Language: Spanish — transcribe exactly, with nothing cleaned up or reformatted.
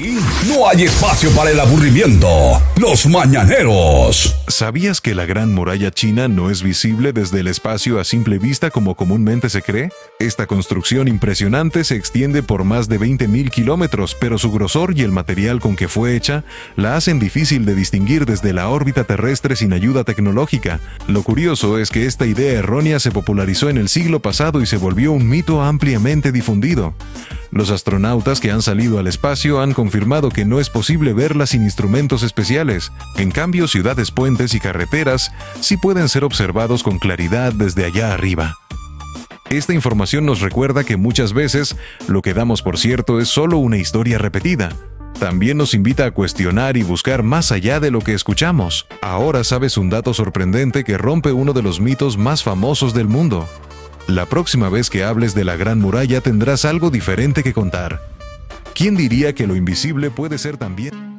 Aquí no hay espacio para el aburrimiento. Los Mañaneros. ¿Sabías que la Gran Muralla China no es visible desde el espacio a simple vista como comúnmente se cree? Esta construcción impresionante se extiende por más de veinte mil kilómetros, pero su grosor y el material con que fue hecha la hacen difícil de distinguir desde la órbita terrestre sin ayuda tecnológica. Lo curioso es que esta idea errónea se popularizó en el siglo pasado y se volvió un mito ampliamente difundido. Los astronautas que han salido al espacio han confirmado que no es posible verla sin instrumentos especiales. En cambio, ciudades, puentes y carreteras sí pueden ser observados con claridad desde allá arriba. Esta información nos recuerda que muchas veces lo que damos por cierto es solo una historia repetida. También nos invita a cuestionar y buscar más allá de lo que escuchamos. Ahora sabes un dato sorprendente que rompe uno de los mitos más famosos del mundo. La próxima vez que hables de la Gran Muralla tendrás algo diferente que contar. ¿Quién diría que lo invisible puede ser también?